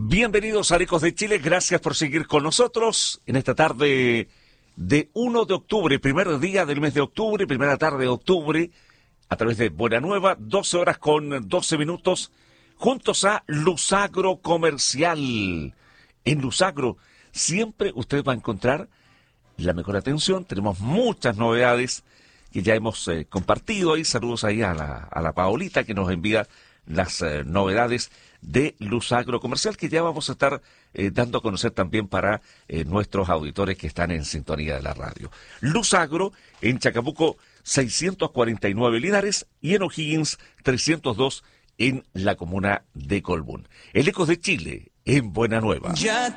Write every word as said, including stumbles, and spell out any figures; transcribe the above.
Bienvenidos a Ecos de Chile, gracias por seguir con nosotros en esta tarde de uno de octubre, primer día del mes de octubre, primera tarde de octubre, a través de Buena Nueva, doce horas con doce minutos, juntos a Lusagro Comercial. En Lusagro siempre usted va a encontrar la mejor atención, tenemos muchas novedades que ya hemos eh, compartido ahí, saludos ahí a la, a la Paolita que nos envía las eh, novedades de Lusagro Comercial, que ya vamos a estar eh, dando a conocer también para eh, nuestros auditores que están en sintonía de la radio. Lusagro en Chacabuco seiscientos cuarenta y nueve Linares y en O'Higgins trescientos dos en la comuna de Colbún. El Ecos de Chile en Buena Nueva. Ya